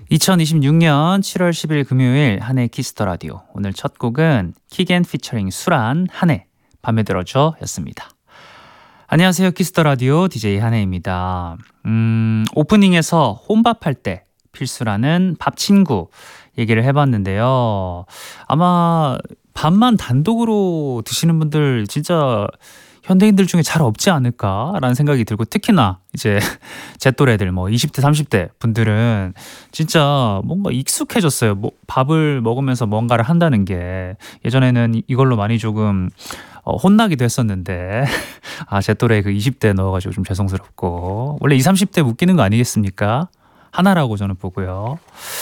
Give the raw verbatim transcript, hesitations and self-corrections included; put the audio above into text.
이천이십육 년 칠월 십일 금요일 한해 키스터 라디오. 오늘 첫 곡은 키겐 피처링 수란 한해 밤에 들어줘 였습니다. 안녕하세요. 키스터 라디오 디제이 한해입니다. 음, 오프닝에서 혼밥할 때 필수라는 밥 친구 얘기를 해봤는데요. 아마 밥만 단독으로 드시는 분들 진짜 현대인들 중에 잘 없지 않을까라는 생각이 들고, 특히나 이제 제 또래들 뭐 이십 대 삼십 대 분들은 진짜 뭔가 익숙해졌어요. 뭐 밥을 먹으면서 뭔가를 한다는 게. 예전에는 이- 이걸로 많이 조금 어, 혼나기도 했었는데 아, 제 또래 그 이십 대 넣어가지고 좀 죄송스럽고, 원래 이십, 삼십 대 웃기는 거 아니겠습니까? 하나라고 저는 보고요.